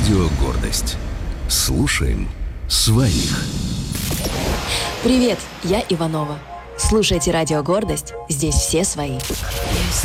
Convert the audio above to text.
Радио «Гордость». Слушаем своих. Привет, я Иванова. Слушайте «Радио Гордость». Здесь все свои. Есть